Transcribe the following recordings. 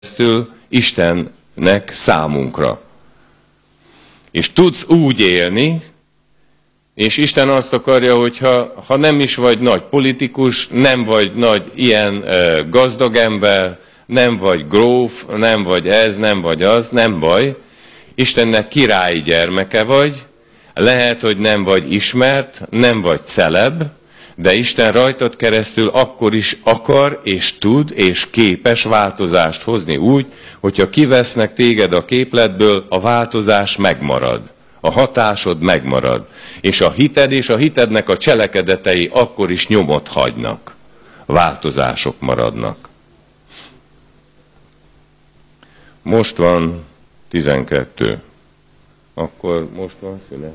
keresztül Istennek számunkra. És tudsz úgy élni, és Isten azt akarja, hogy ha nem is vagy nagy politikus, nem vagy nagy ilyen gazdag ember, nem vagy gróf, nem vagy ez, nem vagy az, nem baj. Istennek királyi gyermeke vagy, lehet, hogy nem vagy ismert, nem vagy celeb, de Isten rajtad keresztül akkor is akar, és tud, és képes változást hozni úgy, hogyha kivesznek téged a képletből, a változás megmarad. A hatásod megmarad. És a hited és a hitednek a cselekedetei akkor is nyomot hagynak. Változások maradnak. Most van 12. Akkor most van szünet.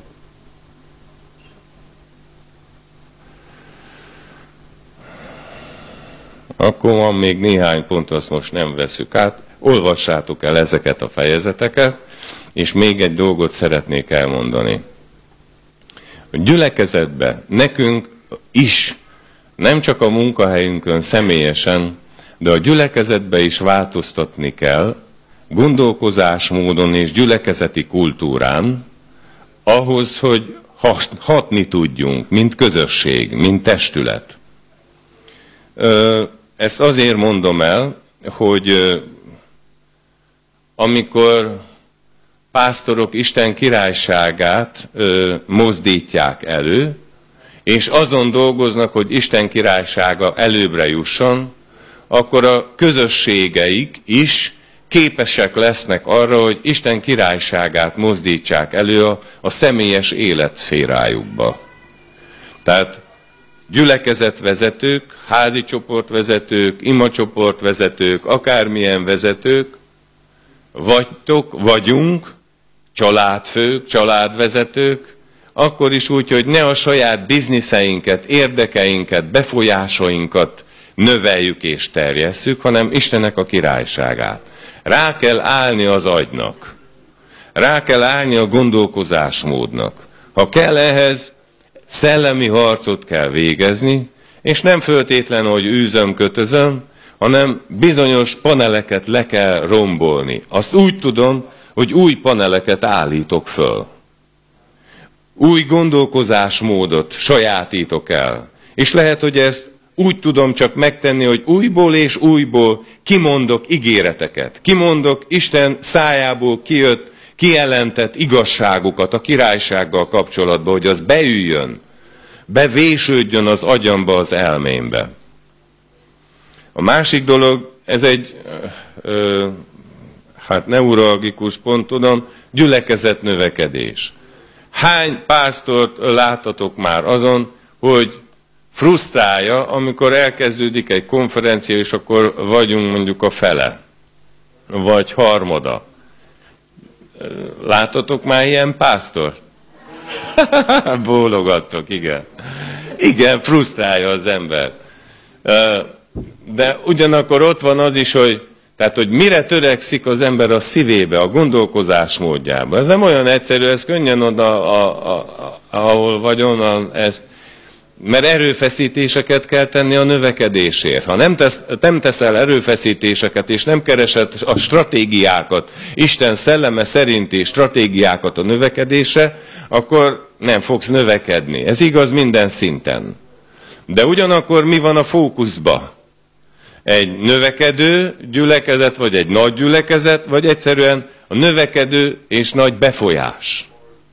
Akkor van még néhány pont, azt most nem veszük át. Olvassátok el ezeket a fejezeteket, és még egy dolgot szeretnék elmondani. A gyülekezetben nekünk is, nem csak a munkahelyünkön személyesen, de a gyülekezetben is változtatni kell, gondolkozásmódon és gyülekezeti kultúrán, ahhoz, hogy hatni tudjunk, mint közösség, mint testület. Ezt azért mondom el, hogy amikor pásztorok Isten királyságát mozdítják elő, és azon dolgoznak, hogy Isten királysága előbbre jusson, akkor a közösségeik is képesek lesznek arra, hogy Isten királyságát mozdítsák elő a személyes életszférájukba. Tehát gyülekezetvezetők, házi csoportvezetők, imacsoportvezetők, akármilyen vezetők, vagyunk, családfők, családvezetők, akkor is úgy, hogy ne a saját bizniszeinket, érdekeinket, befolyásainkat növeljük és terjesszük, hanem Istennek a királyságát. Rá kell állni az agynak. Rá kell állni a gondolkozásmódnak. Ha kell ehhez, szellemi harcot kell végezni, és nem föltétlenül, hogy űzöm-kötözöm, hanem bizonyos paneleket le kell rombolni. Azt úgy tudom, hogy új paneleket állítok föl. Új gondolkozásmódot sajátítok el. És lehet, hogy ezt úgy tudom csak megtenni, hogy újból és újból kimondok ígéreteket. Kimondok Isten szájából kijött, kijelentett igazságokat a királysággal kapcsolatban, hogy az beüljön, bevésődjön az agyamba, az elmémbe. A másik dolog, ez egy neuralgikus pont, tudom, gyülekezet növekedés. Hány pásztort láttatok már azon, hogy frusztrálja, amikor elkezdődik egy konferencia, és akkor vagyunk mondjuk a fele, vagy harmada. Láttatok már ilyen pásztor? Bólogattok, igen. Igen, frusztrálja az ember. De ugyanakkor ott van az is, hogy mire törekszik az ember a szívébe, a gondolkozás módjába. Ez nem olyan egyszerű, ez könnyen oda, ahol vagy onnan ezt, mert erőfeszítéseket kell tenni a növekedésért. Ha nem teszel erőfeszítéseket, és nem keresed a stratégiákat, Isten szelleme szerinti stratégiákat a növekedésre, akkor nem fogsz növekedni. Ez igaz minden szinten. De ugyanakkor mi van a fókuszba? Egy növekedő gyülekezet, vagy egy nagy gyülekezet, vagy egyszerűen a növekedő és nagy befolyás.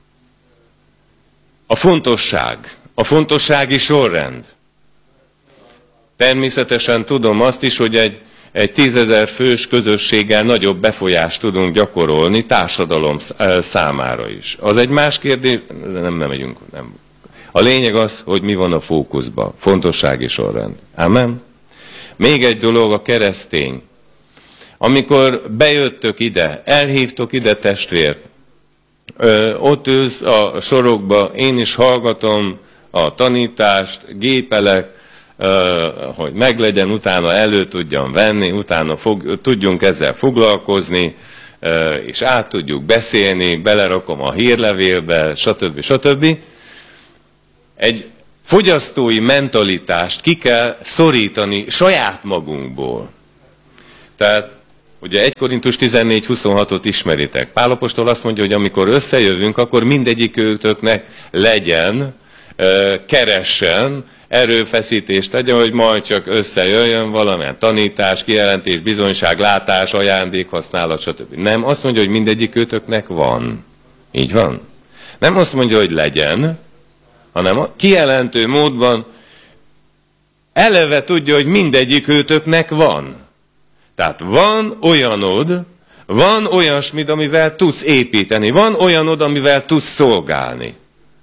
A fontosság. A fontossági sorrend. Természetesen tudom azt is, hogy egy 10 000 fős közösséggel nagyobb befolyást tudunk gyakorolni társadalom számára is. Az egy más kérdés, nem megyünk. Nem. A lényeg az, hogy mi van a fókuszban. Fontossági sorrend. Amen. Még egy dolog, a keresztény. Amikor bejöttök ide, elhívtok ide testvért, ott ülsz a sorokba, én is hallgatom a tanítást, gépelek, hogy meglegyen, utána elő tudjam venni, utána tudjunk ezzel foglalkozni, és át tudjuk beszélni, belerakom a hírlevélbe, stb. Stb. Egy fogyasztói mentalitást ki kell szorítani saját magunkból. Tehát Ugye 1 Korintus 14:26-ot ismeritek. Pál apostol azt mondja, hogy amikor összejövünk, akkor mindegyikőtöknek legyen, keressen, erőfeszítést tegyen, hogy majd csak összejöjjön valamilyen tanítás, kijelentés, bizonyság, látás, ajándék, használat, stb. Nem, azt mondja, hogy mindegyikőtöknek van. Így van? Nem azt mondja, hogy legyen, hanem kijelentő módban eleve tudja, hogy mindegyikőtöknek van. Tehát van olyanod, van olyasmid, amivel tudsz építeni, van olyanod, amivel tudsz szolgálni.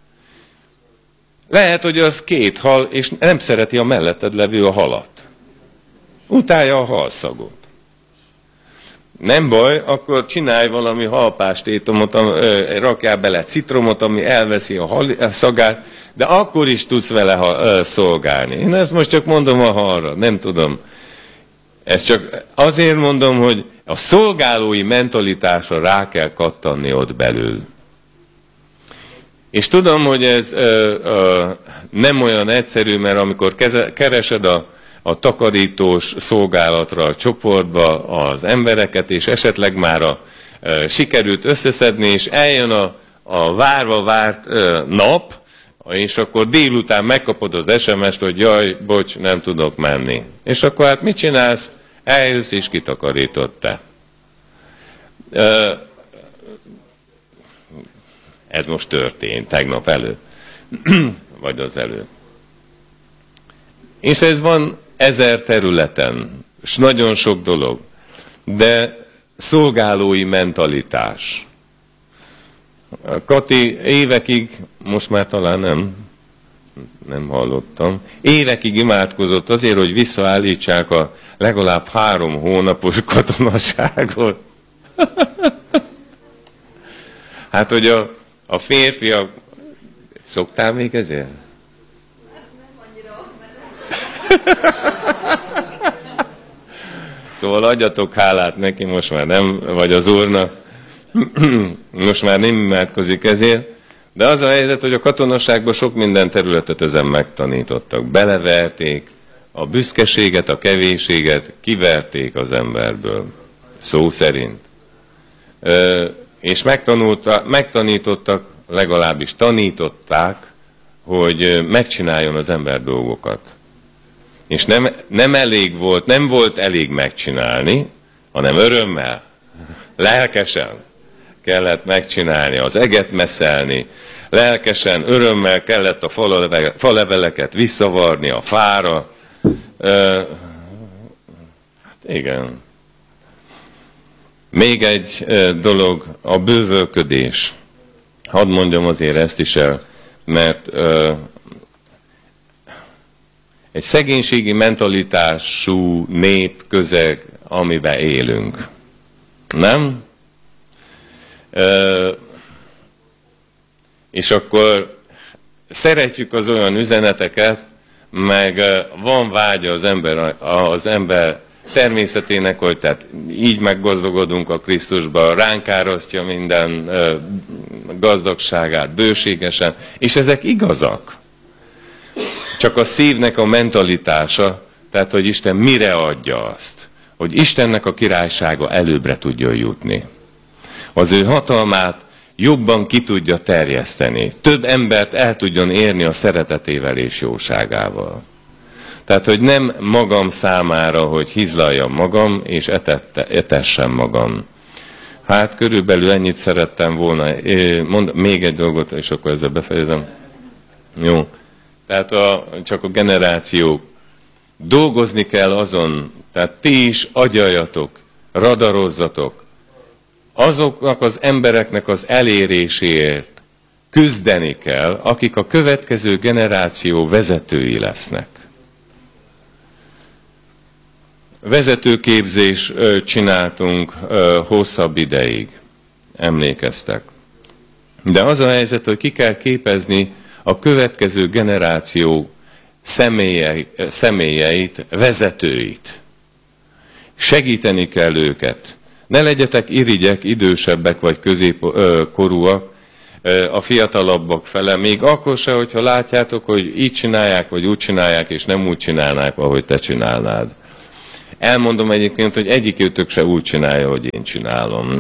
Lehet, hogy az 2 hal, és nem szereti a melletted levő a halat. Utálja a halszagot. Nem baj, akkor csinálj valami halpástétomot, rakjál bele citromot, ami elveszi a szagát, de akkor is tudsz vele szolgálni. Én ezt most csak mondom a halra, nem tudom. Ezt csak azért mondom, hogy a szolgálói mentalitásra rá kell kattanni ott belül. És tudom, hogy ez nem olyan egyszerű, mert amikor keresed a takarítós szolgálatra, a csoportba az embereket, és esetleg már sikerült összeszedni, és eljön a várva várt nap, és akkor délután megkapod az SMS-t, hogy jaj, bocs, nem tudok menni. És akkor hát mit csinálsz? Eljössz és kitakarított te. Ez most történt, tegnap előtt. Vagy az előtt. És ez van 1000 területen, és nagyon sok dolog. De szolgálói mentalitás. Kati évekig, most már talán nem hallottam, évekig imádkozott azért, hogy visszaállítsák a legalább 3 hónapos katonaságot. Hát, hogy a férfiak... Szoktál még ezért? Nem annyira. Szóval adjatok hálát neki, most már nem, vagy az Úrnak. Most már nem imádkozik ezért. De az a helyzet, hogy a katonaságban sok minden területet ezen megtanítottak. Beleverték a büszkeséget, a kevésséget, kiverték az emberből. Szó szerint. És megtanítottak, legalábbis tanították, hogy megcsináljon az ember dolgokat. És nem elég volt, nem volt elég megcsinálni, hanem örömmel, lelkesen kellett megcsinálni, az eget messzelni, lelkesen, örömmel kellett a faleveleket visszavarni a fára. Igen. Még egy dolog, a bővölködés. Hadd mondjam azért ezt is el, mert egy szegénységi mentalitású nép közeg, amiben élünk. Nem? És akkor szeretjük az olyan üzeneteket, meg van vágya az ember természetének, hogy tehát így meggazdagodunk a Krisztusba, ránk árasztja minden gazdagságát bőségesen, és ezek igazak. Csak a szívnek a mentalitása, tehát hogy Isten mire adja azt, hogy Istennek a királysága előbbre tudjon jutni. Az ő hatalmát jobban ki tudja terjeszteni, több embert el tudjon érni a szeretetével és jóságával. Tehát, hogy nem magam számára, hogy hizlaljam magam, és etessem magam. Hát körülbelül ennyit szerettem volna. Még egy dolgot, és akkor ezzel befejezem. Jó. Tehát csak a generációk. Dolgozni kell azon, tehát ti is agyaljatok, radarozzatok. Azoknak az embereknek az eléréséért küzdeni kell, akik a következő generáció vezetői lesznek. Vezetőképzés csináltunk hosszabb ideig, emlékeztek. De az a helyzet, hogy ki kell képezni a következő generáció személyeit, vezetőit. Segíteni kell őket. Ne legyetek irigyek, idősebbek vagy középkorúak a fiatalabbak fele, még akkor se, hogyha látjátok, hogy így csinálják, vagy úgy csinálják, és nem úgy csinálnák, ahogy te csinálnád. elmondom egyébként, hogy egyikőtök se úgy csinálja, hogy én csinálom.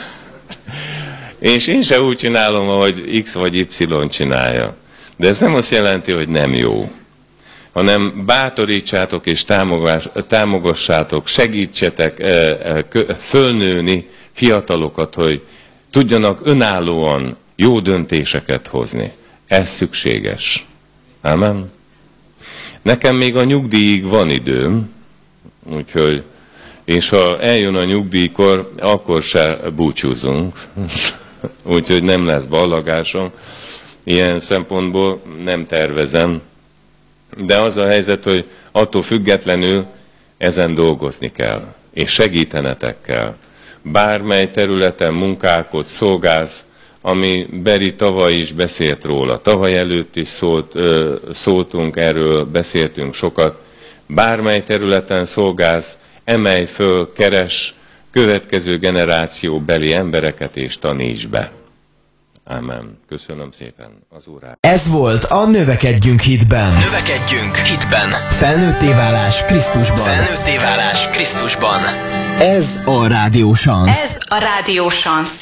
És én se úgy csinálom, ahogy X vagy Y csinálja. De ez nem azt jelenti, hogy nem jó, hanem bátorítsátok és támogassátok, segítsetek fölnőni fiatalokat, hogy tudjanak önállóan jó döntéseket hozni. Ez szükséges. Amen. Nekem még a nyugdíjig van időm, úgyhogy, és ha eljön a nyugdíjkor, akkor se búcsúzunk. Úgyhogy nem lesz ballagásom. Ilyen szempontból nem tervezem. De az a helyzet, hogy attól függetlenül ezen dolgozni kell. És segítenetek kell. Bármely területen munkálkodsz, szolgálsz, ami Beri tavaly is beszélt róla. Tavaly előtt is szóltunk erről, beszéltünk sokat. Bármely területen szolgálsz, emelj föl, keres következő generáció beli embereket és taníts be. Amen. Köszönöm szépen az órát. Ez volt a Növekedjünk hitben. Növekedjünk hitben. Felnőtté válás Krisztusban. Felnőtté válás Krisztusban. Ez a Rádió Szansz. Ez a Rádió Szansz.